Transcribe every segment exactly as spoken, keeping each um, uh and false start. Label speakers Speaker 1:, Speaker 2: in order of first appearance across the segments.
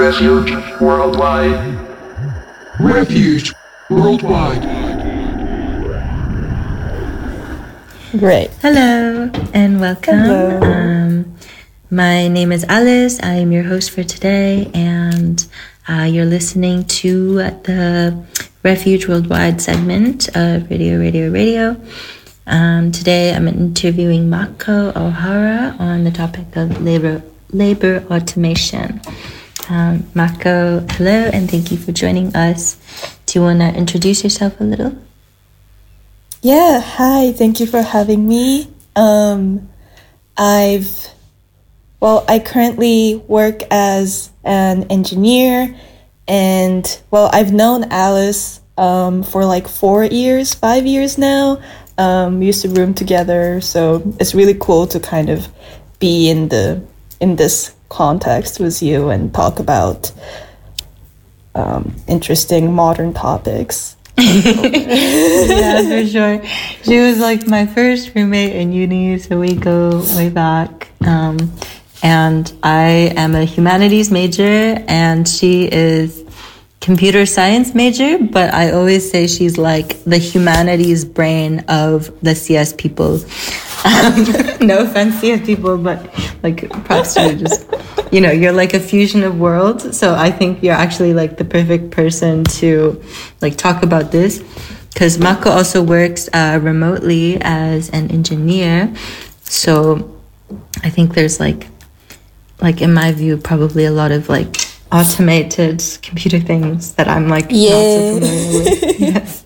Speaker 1: Refuge Worldwide.
Speaker 2: Refuge Worldwide.
Speaker 3: Great.
Speaker 4: Hello and welcome.
Speaker 3: Hello.
Speaker 4: Um, my name is Alice. I am your host for today, and uh, you're listening to the Refuge Worldwide segment of Radio, Radio, Radio. Um, today I'm interviewing Mako Ohara on the topic of labor labor automation. Um, Mako, hello, and thank you for joining us. Do you want to introduce yourself a little?
Speaker 3: Yeah, hi, thank you for having me. Um, I've, well, I currently work as an engineer, and, well, I've known Alice um, for like four years, five years now. Um, we used to room together, so it's really cool to kind of be in the in this context with you and talk about um, interesting modern topics.
Speaker 4: Yeah, for sure. She was like my first roommate in uni, so we go way back. Um, and I am a humanities major, and she is computer science major, but I always say she's like the humanities brain of the C S people. Um, no offense, C S people, but like props to you. Just, you know, you're like a fusion of worlds. So I think you're actually like the perfect person to like talk about this, because Mako also works uh, remotely as an engineer. So I think there's like, like in my view, probably a lot of like automated computer things that I'm like
Speaker 3: yeah.
Speaker 4: not so familiar with. Yes.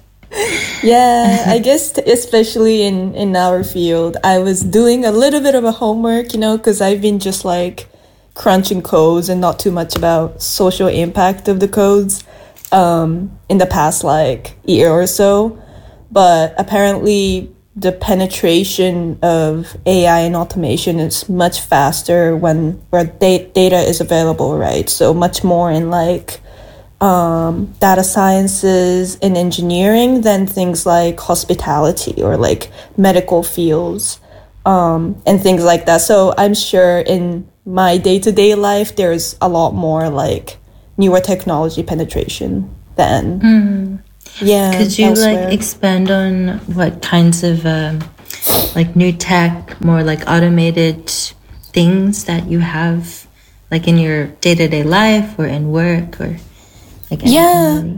Speaker 3: Yeah, I guess especially in, in our field, I was doing a little bit of a homework, you know, because I've been just like crunching codes and not too much about social impact of the codes um, in the past like year or so. But apparently the penetration of A I and automation is much faster when where da- data is available, right? So much more in like um, data sciences and engineering than things like hospitality or like medical fields um, and things like that. So I'm sure in my day-to-day life, there's a lot more like newer technology penetration than,
Speaker 4: Mm.
Speaker 3: yeah.
Speaker 4: Could you
Speaker 3: elsewhere.
Speaker 4: like expand on what kinds of um, like new tech, more like automated things that you have like in your day-to-day life or in work or like anything
Speaker 3: Yeah.
Speaker 4: really?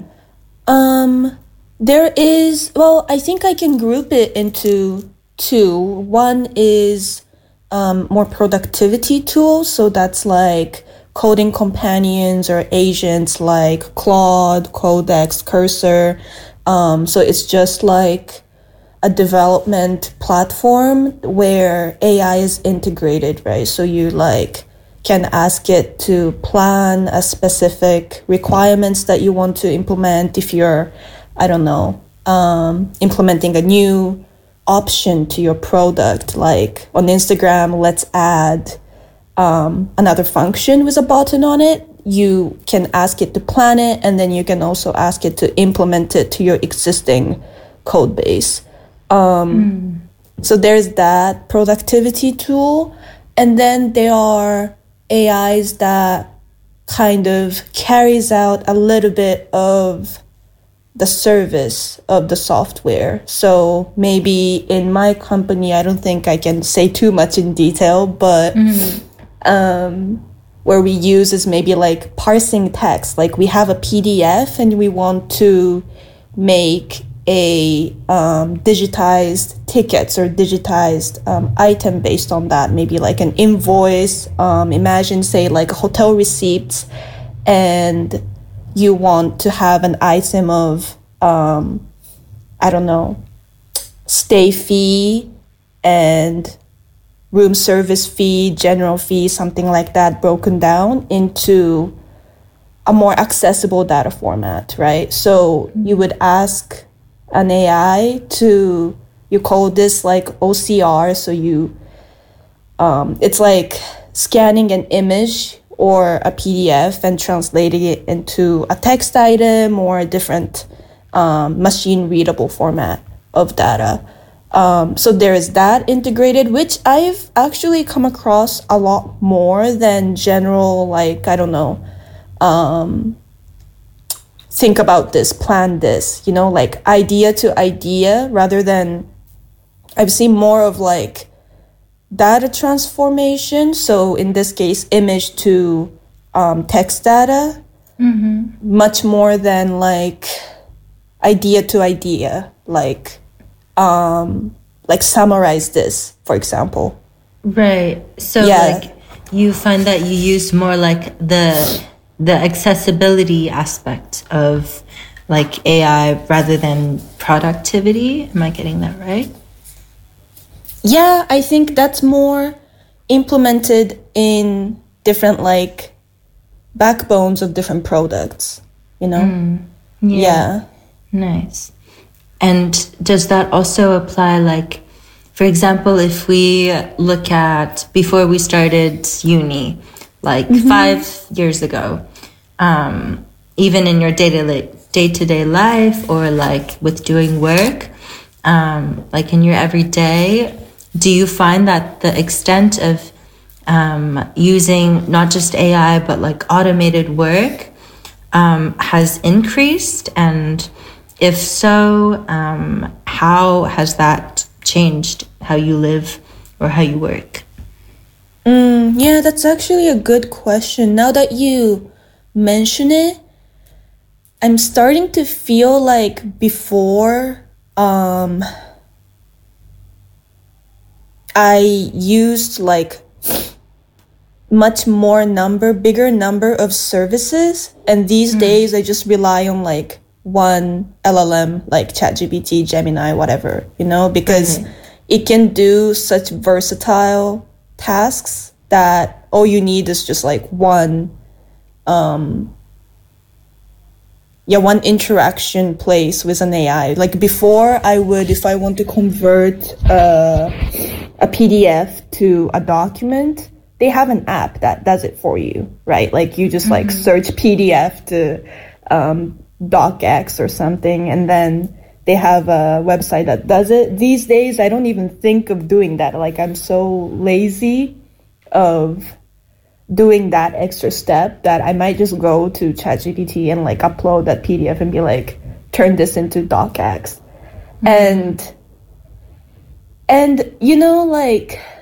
Speaker 3: Um, there is, well, I think I can group it into two. One is um, more productivity tools. So that's like coding companions or agents like Claude, Codex, Cursor. Um, so it's just like a development platform where A I is integrated, right? So you like can ask it to plan a specific requirements that you want to implement if you're, I don't know, um, implementing a new option to your product. Like on Instagram, let's add um, another function with a button on it. You can ask it to plan it, and then you can also ask it to implement it to your existing code base. Um, mm. So there's that productivity tool. And then there are A Is that kind of carries out a little bit of the service of the software. So maybe in my company, I don't think I can say too much in detail, but mm. um, where we use is maybe like parsing text. Like we have a P D F and we want to make a um, digitized tickets or digitized um, item based on that, maybe like an invoice. Um, imagine, say, like hotel receipts, and you want to have an item of, um, I don't know, stay fee and room service fee, general fee, something like that, broken down into a more accessible data format, right? So you would ask an A I to, you call this like O C R, so you, um, it's like scanning an image or a P D F and translating it into a text item or a different um, machine readable format of data. Um, so there is that integrated, which I've actually come across a lot more than general, like, I don't know, um, think about this, plan this, you know, like idea to idea rather than, I've seen more of like data transformation. So in this case, image to um, text data, mm-hmm. much more than like idea to idea, like um, like summarize this, for example.
Speaker 4: Right. So
Speaker 3: Yeah.
Speaker 4: like you find that you use more like the the accessibility aspect of like A I rather than productivity. Am I getting that right?
Speaker 3: Yeah, I think that's more implemented in different like backbones of different products, you know? Yeah.
Speaker 4: Nice. And does that also apply, like, for example, if we look at before we started uni, like five years ago, um, even in your day-to-day, day-to-day life or like with doing work, um, like in your everyday, do you find that the extent of um, using not just A I, but like automated work um, has increased? And if so, um, how has that changed how you live or how you work?
Speaker 3: Mm, yeah, that's actually a good question. Now that you mention it, I'm starting to feel like before um, I used like much more number, bigger number of services. And these mm. days I just rely on like one L L M, like ChatGPT, Gemini, whatever, you know, because mm-hmm. it can do such versatile tasks that all you need is just like one, um, yeah, one interaction place with an A I. Like before I would, if I want to convert uh, a P D F to a document, they have an app that does it for you, right? Like you just mm-hmm. like search P D F to um, DocX or something, and then they have a website that does it. These days, I don't even think of doing that. Like I'm so lazy of doing that extra step that I might just go to ChatGPT and like upload that P D F and be like, turn this into DocX. Mm-hmm. And, and, you know, like,